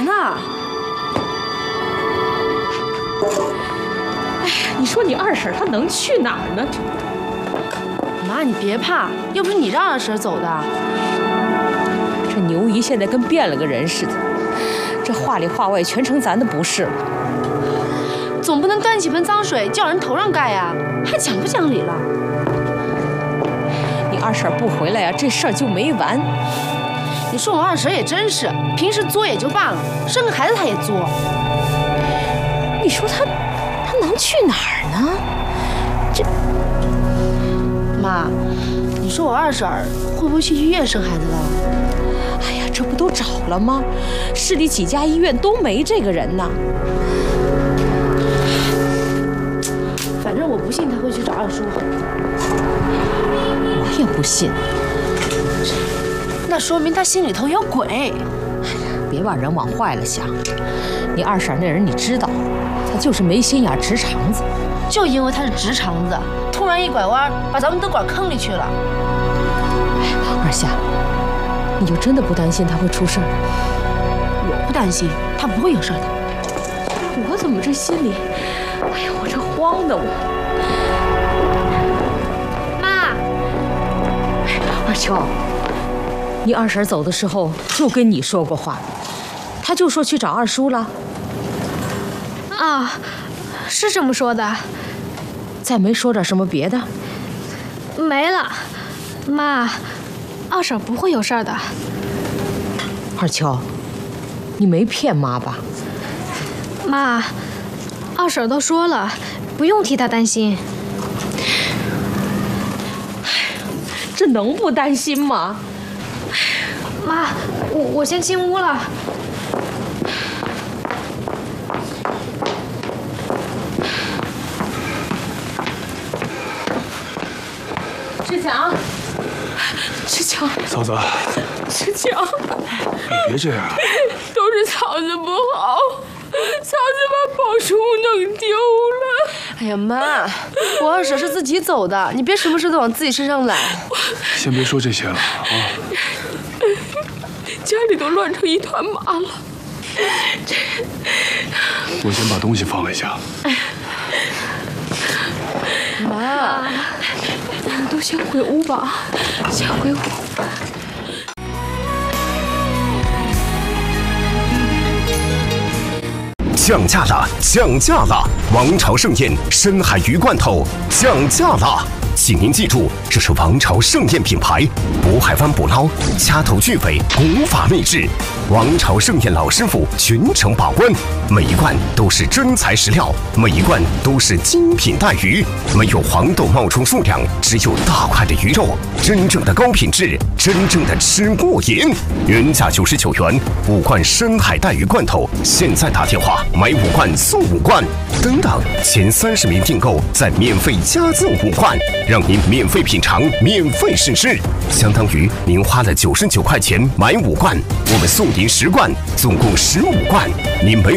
呢？哎呀，你说你二婶她能去哪儿呢？ 妈，你别怕，又不是你让二婶走的。 这牛姨现在跟变了个人似的，这话里话外全成咱的不是了。 总不能端起盆脏水叫人头上盖呀，还讲不讲理了？ 你二婶不回来呀，这事儿就没完。 你说我二婶也真是，平时作也就罢了，生个孩子她也作。 你说她能去哪儿呢？这妈，你说我二婶会不会去医院生孩子了？ 哎呀，这不都找了吗？市里几家医院都没这个人呢。 反正我不信她会去找二叔。 我也不信。 那说明她心里头有鬼。哎呀， 别把人往坏了想。你二婶那人你知道，她就是没心眼直肠子。 就因为她是直肠子，突然一拐弯，把咱们都拐坑里去了。 二夏，你就真的不担心她会出事儿？ 我不担心，她不会有事的。 我怎么这心里，哎呀，我这慌的我。 妈， 二秋，你二婶走的时候就跟你说过话，她就说去找二叔了。 啊，是这么说的。 再没说点什么别的？ 没了，妈，二婶不会有事儿的。 二秋，你没骗妈吧？ 妈，二婶都说了，不用替她担心。 这能不担心吗？ 妈，我先进屋了。 志强，志强， 嫂子， 志强， 你别这样。 都是嫂子不好，嫂子把宝珠弄丢了。 哎呀妈，我二婶是自己走的，你别什么事都往自己身上揽。 先别说这些了啊。 家里都乱成一团麻了。 我先把东西放一下。 妈， 你们都先回屋吧，先回屋。 降价了，降价了！王朝盛宴深海鱼罐头降价了，请您记住，这是王朝盛宴品牌，渤海湾捕捞，掐头去尾，古法秘制。王朝盛宴老师傅全程把关，每一罐都是真材实料，每一罐都是精品带鱼，没有黄豆冒充数量，只有大块的鱼肉，真正的高品质，真正的吃过瘾。原价99元，5罐深海带鱼罐头，现在打电话买5罐送5罐，等等，前30名订购再免费加赠5罐，让您免费品尝，免费试吃，相当于您花了99块钱买5罐，我们送您10罐，总共15罐，您没